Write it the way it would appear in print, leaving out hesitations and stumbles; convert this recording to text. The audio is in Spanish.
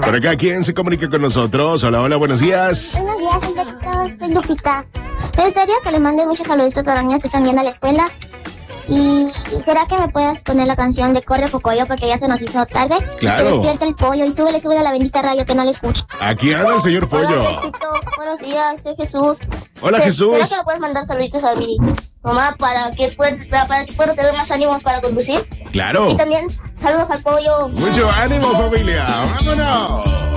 Por acá, ¿quién se comunica con nosotros? Hola, hola, buenos días. Buenos días, Alberto, soy Lupita. Me gustaría que le mande muchos saluditos a los niños que están yendo a la escuela. ¿Y será que me puedes poner la canción de Corre Pocoyo porque ya se nos hizo tarde? Claro. Que despierte el pollo y súbele a la bendita radio que no le escucho. Aquí anda el señor Pollo. Hola, Albertito. Buenos días, soy Jesús. Hola, Jesús. ¿Será que me puedes mandar saluditos a mi mamá para que pueda tener más ánimos para conducir? Claro. Y también saludos al pollo. Mucho ánimo, familia. ¡Vámonos!